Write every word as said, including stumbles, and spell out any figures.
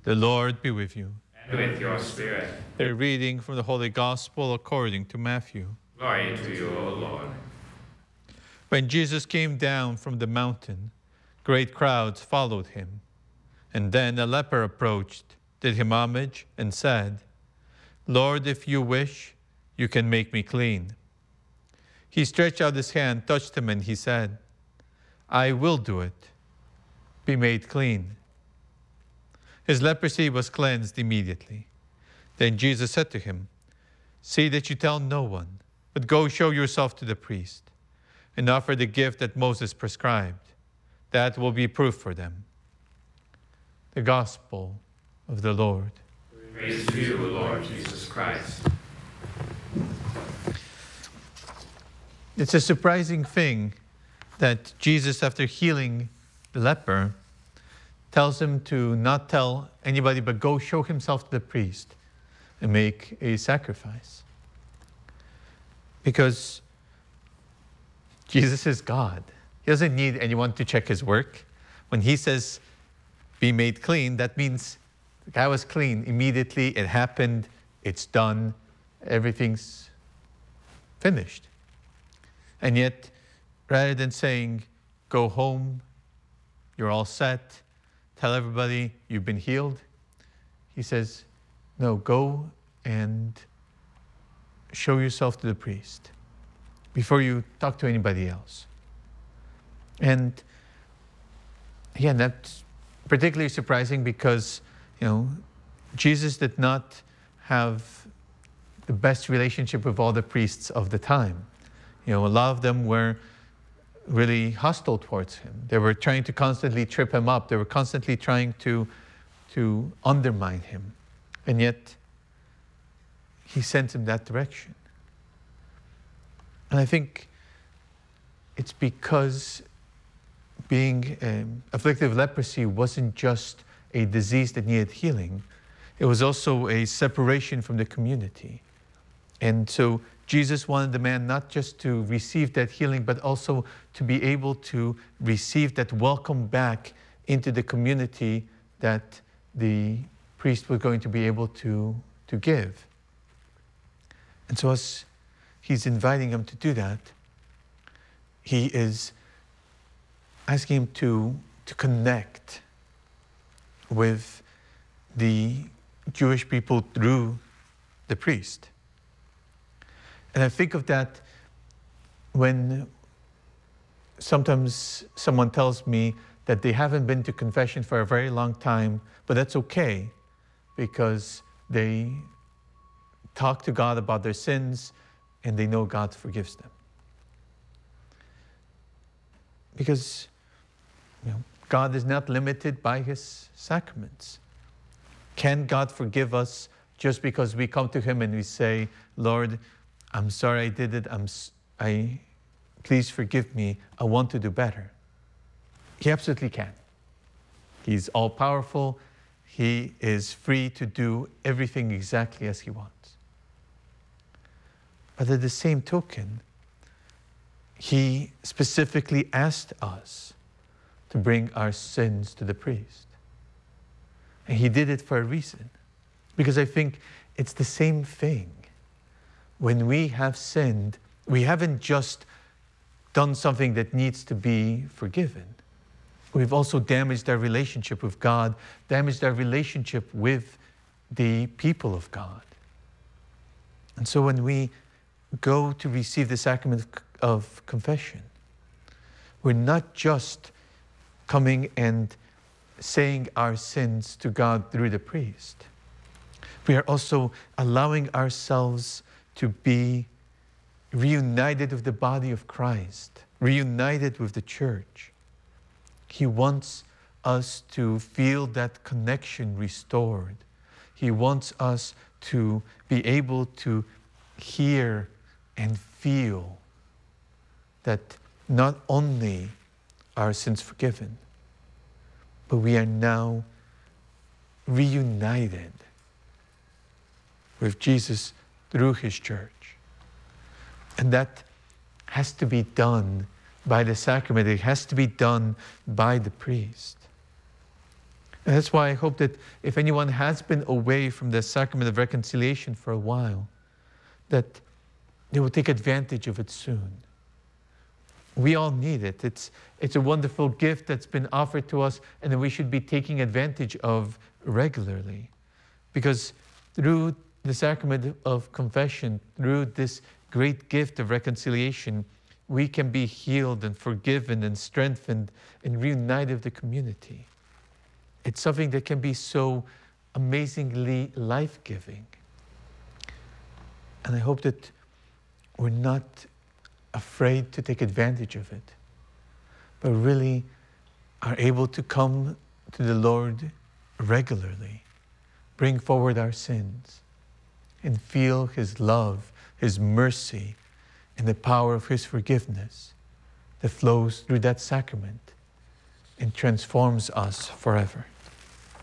The Lord be with you. And with your spirit. A reading from the Holy Gospel according to Matthew. Glory to you, O Lord. When Jesus came down from the mountain, great crowds followed him. And then a leper approached, did him homage, and said, "Lord, if you wish, you can make me clean." He stretched out his hand, touched him, and he said, "I will do it. Be made clean." His leprosy was cleansed immediately. Then Jesus said to him, "See that you tell no one, but go show yourself to the priest and offer the gift that Moses prescribed. That will be proof for them." The Gospel of the Lord. Praise to you, Lord Jesus Christ. It's a surprising thing that Jesus, after healing the leper, tells him to not tell anybody, but go show himself to the priest and make a sacrifice. Because Jesus is God. He doesn't need anyone to check his work. When he says, "Be made clean," that means the guy was clean immediately. It happened. It's done. Everything's finished. And yet, rather than saying, "Go home, you're all set, tell everybody you've been healed," he says, "No, go and show yourself to the priest before you talk to anybody else." And again, that's particularly surprising because, you know, Jesus did not have the best relationship with all the priests of the time. You know, a lot of them were really hostile towards him. They were trying to constantly trip him up. They were constantly trying to, to undermine him. And yet, he sent him that direction. And I think it's because being um, afflicted with leprosy wasn't just a disease that needed healing. It was also a separation from the community. And so Jesus wanted the man not just to receive that healing, but also to be able to receive that welcome back into the community that the priest was going to be able to, to give. And so as he's inviting him to do that, he is asking him to, to connect with the Jewish people through the priest. And I think of that when sometimes someone tells me that they haven't been to confession for a very long time, but that's okay because they talk to God about their sins and they know God forgives them. Because, you know, God is not limited by his sacraments. Can God forgive us just because we come to him and we say, "Lord, I'm sorry I did it. I'm, I, please forgive me. I want to do better"? He absolutely can. He's all-powerful. He is free to do everything exactly as he wants. But at the same token, he specifically asked us to bring our sins to the priest. And he did it for a reason. Because I think it's the same thing. When we have sinned, we haven't just done something that needs to be forgiven. We've also damaged our relationship with God, damaged our relationship with the people of God. And so when we go to receive the sacrament of confession, we're not just coming and saying our sins to God through the priest. We are also allowing ourselves to be reunited with the body of Christ, reunited with the church. He wants us to feel that connection restored. He wants us to be able to hear and feel that not only are sins forgiven, but we are now reunited with Jesus through his church. And that has to be done by the sacrament. It has to be done by the priest. And that's why I hope that if anyone has been away from the sacrament of reconciliation for a while, that they will take advantage of it soon. We all need it. It's, it's a wonderful gift that's been offered to us and that we should be taking advantage of regularly. Because through the sacrament of confession, through this great gift of reconciliation, we can be healed and forgiven and strengthened and reunited with the community. It's something that can be so amazingly life-giving. And I hope that we're not afraid to take advantage of it, but really are able to come to the Lord regularly, bring forward our sins, and feel His love, His mercy, and the power of His forgiveness that flows through that sacrament and transforms us forever.